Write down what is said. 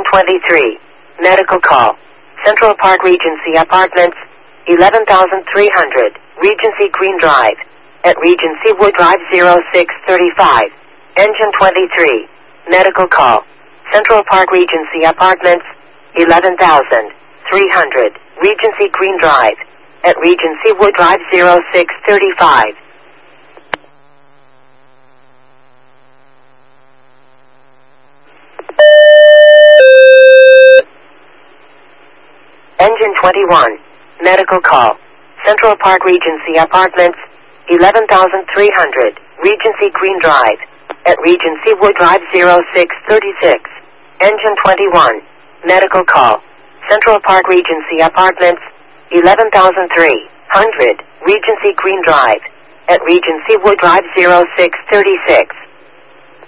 23. Medical call. Central Park Regency Apartments, 11,300, Regency Green Drive. At Regency Wood Drive 0635. Engine 23. Medical call. Central Park Regency Apartments, 11,300, Regency Green Drive. At Regency Wood Drive 0635. Engine 21. Medical call. Central Park Regency Apartments, 11,300, Regency Green Drive. At Regency Wood Drive 0636. Engine 21. Medical call. Central Park Regency Apartments, 11,300, Regency Green Drive. At Regency Wood Drive 0636.